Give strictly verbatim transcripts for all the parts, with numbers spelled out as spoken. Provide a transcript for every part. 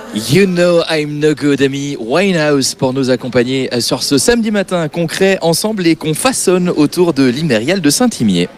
You know I'm no good, Amy Winehouse, pour nous accompagner sur ce samedi matin qu'on crée ensemble et qu'on façonne autour de l'Imérial de Saint-Imier.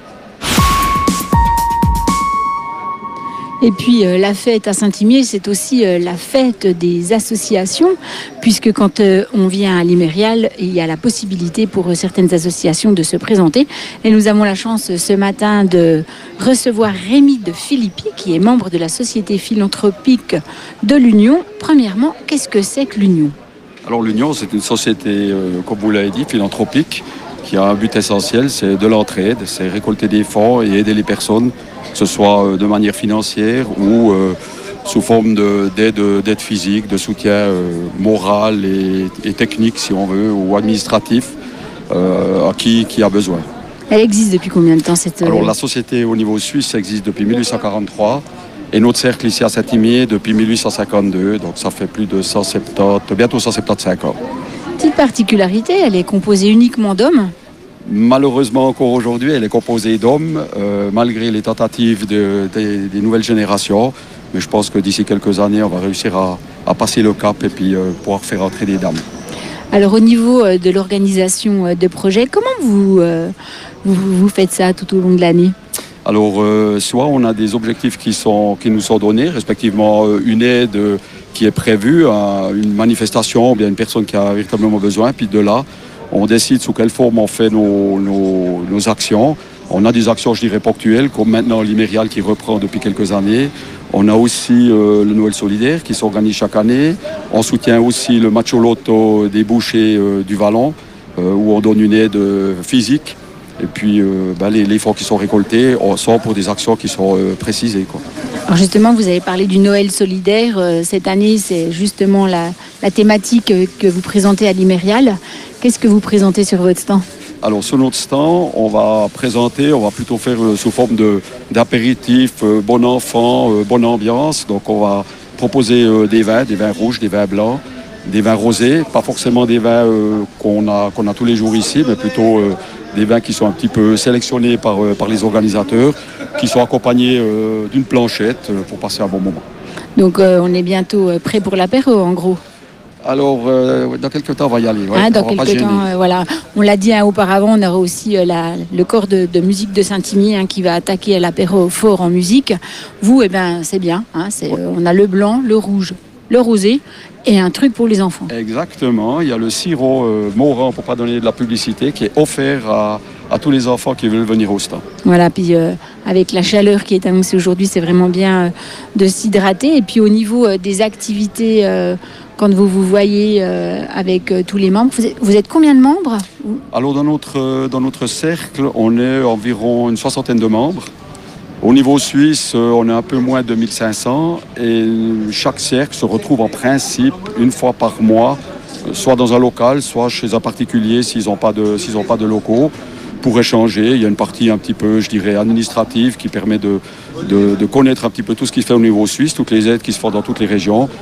Et puis euh, la fête à Saint-Imier, c'est aussi euh, la fête des associations, puisque quand euh, on vient à l'Imérial, il y a la possibilité pour euh, certaines associations de se présenter. Et nous avons la chance euh, ce matin de recevoir Rémi de Philippi, qui est membre de la Société philanthropique de l'Union. Premièrement, qu'est-ce que c'est que l'Union ? Alors l'Union, c'est une société, euh, comme vous l'avez dit, philanthropique, qui a un but essentiel, c'est de l'entraide, c'est récolter des fonds et aider les personnes, que ce soit de manière financière ou euh, sous forme de, d'aide, d'aide physique, de soutien euh, moral et, et technique, si on veut, ou administratif, euh, à qui, qui a besoin. Elle existe depuis combien de temps cette... Alors la société au niveau suisse existe depuis mille huit cent quarante-trois et notre cercle ici à Saint-Imier depuis mille huit cent cinquante-deux, donc ça fait plus de cent soixante-dix, bientôt cent soixante-quinze ans. Petite particularité, elle est composée uniquement d'hommes. Malheureusement, encore aujourd'hui, elle est composée d'hommes, euh, malgré les tentatives de, de, des nouvelles générations. Mais je pense que d'ici quelques années, on va réussir à, à passer le cap et puis euh, pouvoir faire entrer des dames. Alors, au niveau de l'organisation de projets, comment vous, euh, vous, vous faites ça tout au long de l'année ? Alors, euh, soit on a des objectifs qui, sont, qui nous sont donnés, respectivement euh, une aide euh, qui est prévue, à une manifestation ou bien une personne qui a véritablement besoin, puis de là, on décide sous quelle forme on fait nos, nos, nos actions. On a des actions, je dirais, ponctuelles, comme maintenant l'Imérial qui reprend depuis quelques années. On a aussi euh, le Noël solidaire qui s'organise chaque année. On soutient aussi le match au loto des bouchers euh, du Vallon, euh, où on donne une aide euh, physique. Et puis euh, ben, les, les fonds qui sont récoltés sont pour des actions qui sont euh, précisées, quoi. Alors justement, vous avez parlé du Noël solidaire. Euh, cette année, c'est justement la, la thématique que vous présentez à l'Imérial. Qu'est-ce que vous présentez sur votre stand ? Alors sur notre stand, on va présenter, on va plutôt faire euh, sous forme de, d'apéritif, euh, bon enfant, euh, bonne ambiance. Donc on va proposer euh, des vins, des vins rouges, des vins blancs, des vins rosés. Pas forcément des vins euh, qu'on a, qu'on a tous les jours ici, mais plutôt euh, des vins qui sont un petit peu sélectionnés par, euh, par les organisateurs, qui sont accompagnés euh, d'une planchette euh, pour passer un bon moment. Donc euh, on est bientôt prêt pour l'apéro en gros. Alors, euh, dans quelques temps, on va y aller. Ouais, hein, dans quelques temps, euh, voilà. On l'a dit hein, auparavant, on aura aussi euh, la, le corps de, de musique de Saint-Imier hein, qui va attaquer l'apéro fort en musique. Vous, eh ben, c'est bien. Hein, c'est, ouais. euh, on a le blanc, le rouge, le rosé et un truc pour les enfants. Exactement. Il y a le sirop euh, Morin, pour ne pas donner de la publicité, qui est offert à, à tous les enfants qui veulent venir au stand. Voilà, puis euh, avec la chaleur qui est annoncée aujourd'hui, c'est vraiment bien euh, de s'hydrater. Et puis au niveau euh, des activités... Euh, Quand vous vous voyez euh, avec euh, tous les membres, vous êtes, vous êtes combien de membres ? Alors dans notre, dans notre cercle, on est environ une soixantaine de membres. Au niveau suisse, on est un peu moins de mille cinq cents et chaque cercle se retrouve en principe une fois par mois, soit dans un local, soit chez un particulier s'ils n'ont pas de, s'ils n'ont pas de locaux, pour échanger. Il y a une partie un petit peu, je dirais, administrative qui permet de, de, de connaître un petit peu tout ce qui se fait au niveau suisse, toutes les aides qui se font dans toutes les régions.